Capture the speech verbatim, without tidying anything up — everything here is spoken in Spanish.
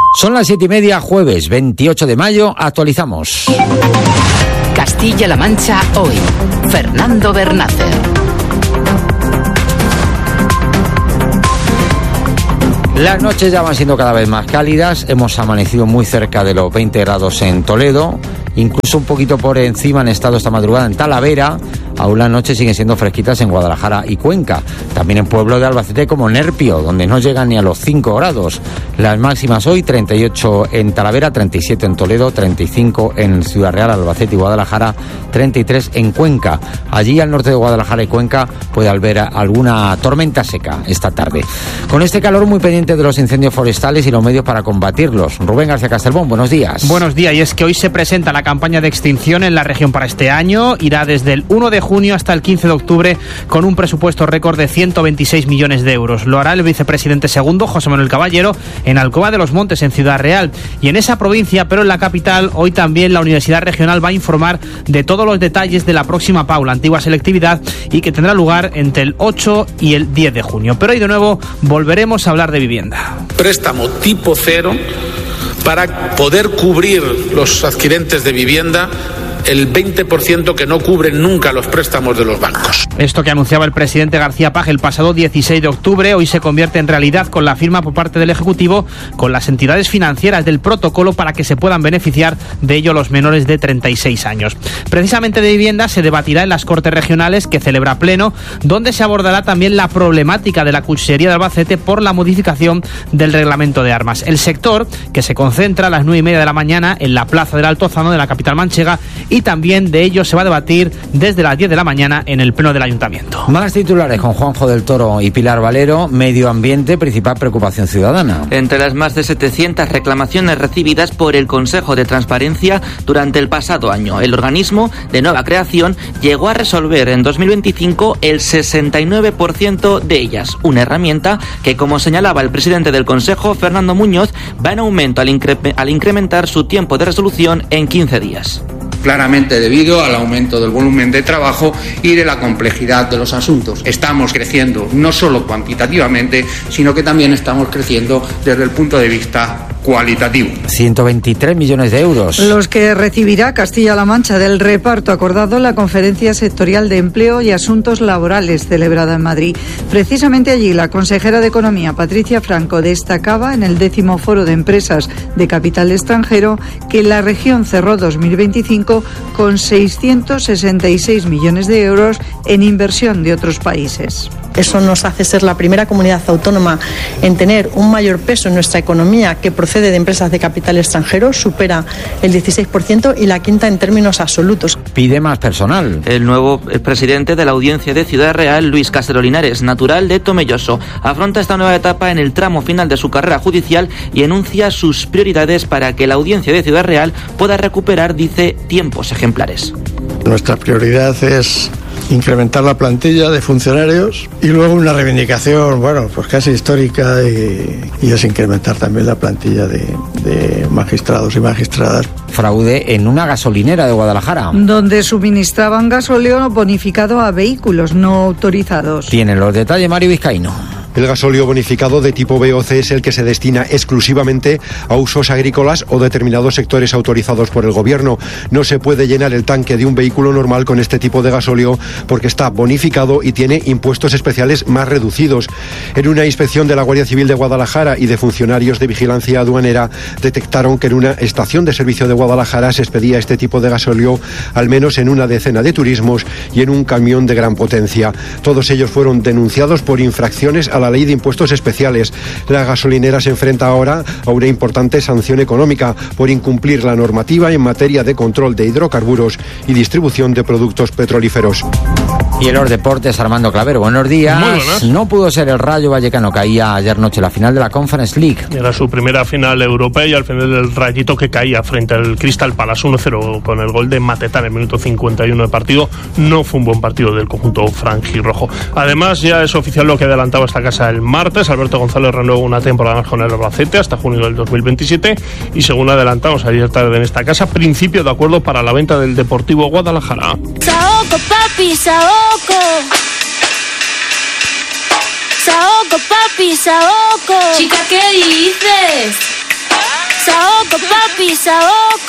Son las siete y media, jueves veintiocho de mayo, actualizamos. Castilla-La Mancha hoy. Fernando Bernácer. Las noches ya van siendo cada vez más cálidas, hemos amanecido muy cerca de los veinte grados en Toledo, incluso un poquito por encima han estado esta madrugada en Talavera. Aún las noches siguen siendo fresquitas en Guadalajara y Cuenca. También en pueblos de Albacete como Nerpio, donde no llegan ni a los cinco grados. Las máximas hoy, treinta y ocho en Talavera, treinta y siete en Toledo, treinta y cinco en Ciudad Real, Albacete y Guadalajara, treinta y tres en Cuenca. Allí al norte de Guadalajara y Cuenca puede haber alguna tormenta seca esta tarde. Con este calor muy pendiente de los incendios forestales y los medios para combatirlos. Rubén García Castelbón, buenos días. Buenos días, y es que hoy se presenta la campaña de extinción en la región para este año. Irá desde el uno de junio hasta el quince de octubre con un presupuesto récord de ciento veintiséis millones de euros. Lo hará el vicepresidente segundo, José Manuel Caballero, en Alcoba de los Montes, en Ciudad Real. Y en esa provincia, pero en la capital, hoy también la Universidad Regional va a informar de todos los detalles de la próxima P A U, la antigua selectividad, y que tendrá lugar entre el ocho y el diez de junio. Pero hoy de nuevo volveremos a hablar de vivienda. Préstamo tipo cero para poder cubrir los adquirentes de vivienda el veinte por ciento que no cubren nunca los préstamos de los bancos. Esto que anunciaba el presidente García Page el pasado dieciséis de octubre, hoy se convierte en realidad con la firma por parte del Ejecutivo con las entidades financieras del protocolo para que se puedan beneficiar de ello los menores de treinta y seis años. Precisamente de vivienda se debatirá en las Cortes Regionales que celebra Pleno, donde se abordará también la problemática de la cuchillería de Albacete por la modificación del reglamento de armas. El sector, que se concentra a las nueve y media de la mañana en la Plaza del Altozano de la capital manchega, y también de ello se va a debatir desde las diez de la mañana en el Pleno del Ayuntamiento. Más titulares con Juanjo del Toro y Pilar Valero. Medio ambiente, principal preocupación ciudadana. Entre las más de setecientas reclamaciones recibidas por el Consejo de Transparencia durante el pasado año, el organismo de nueva creación llegó a resolver en dos mil veinticinco el sesenta y nueve por ciento de ellas, una herramienta que, como señalaba el presidente del Consejo, Fernando Muñoz, va en aumento al, incre- al incrementar su tiempo de resolución en quince días. Claramente debido al aumento del volumen de trabajo y de la complejidad de los asuntos. Estamos creciendo no solo cuantitativamente, sino que también estamos creciendo desde el punto de vista cualitativo. ciento veintitrés millones de euros. Los que recibirá Castilla-La Mancha del reparto acordado en la Conferencia Sectorial de Empleo y Asuntos Laborales celebrada en Madrid. Precisamente allí la consejera de Economía, Patricia Franco, destacaba en el décimo Foro de Empresas de Capital Extranjero que la región cerró dos mil veinticinco con seiscientos sesenta y seis millones de euros en inversión de otros países. Eso nos hace ser la primera comunidad autónoma en tener un mayor peso en nuestra economía que procede de empresas de capital extranjero, supera el dieciséis por ciento, y la quinta en términos absolutos. Pide más personal. El nuevo presidente de la Audiencia de Ciudad Real, Luis Castro Linares, natural de Tomelloso, afronta esta nueva etapa en el tramo final de su carrera judicial y enuncia sus prioridades para que la Audiencia de Ciudad Real pueda recuperar, dice, tiempos ejemplares. Nuestra prioridad es incrementar la plantilla de funcionarios y luego una reivindicación, bueno, pues casi histórica, y, y es incrementar también la plantilla de, de magistrados y magistradas. Fraude en una gasolinera de Guadalajara, donde suministraban gasóleo bonificado a vehículos no autorizados. Tienen los detalles Mario Vizcaíno. El gasóleo bonificado de tipo B o C es el que se destina exclusivamente a usos agrícolas o determinados sectores autorizados por el gobierno. No se puede llenar el tanque de un vehículo normal con este tipo de gasóleo porque está bonificado y tiene impuestos especiales más reducidos. En una inspección de la Guardia Civil de Guadalajara y de funcionarios de vigilancia aduanera detectaron que en una estación de servicio de Guadalajara se expedía este tipo de gasóleo al menos en una decena de turismos y en un camión de gran potencia. Todos ellos fueron denunciados por infracciones a la ley de impuestos especiales. La gasolinera se enfrenta ahora a una importante sanción económica por incumplir la normativa en materia de control de hidrocarburos y distribución de productos petrolíferos. Y en los deportes, Armando Clavero, buenos días. Muy buenas. No pudo ser el Rayo Vallecano, caía ayer noche la final de la Conference League. Era su primera final europea y al final el Rayito que caía frente al Crystal Palace uno cero con el gol de Matetá en el minuto cincuenta y uno de partido. No fue un buen partido del conjunto franjirrojo. Además, ya es oficial lo que adelantaba esta casa el martes. Alberto González renueva una temporada más con el Albacete hasta junio del dos mil veintisiete y según adelantamos ayer tarde en esta casa, principio de acuerdo para la venta del Deportivo Guadalajara. Saoco, papi, Saoco. Saoco, papi, Saoco. Chica, ¿qué dices? papi, saoco.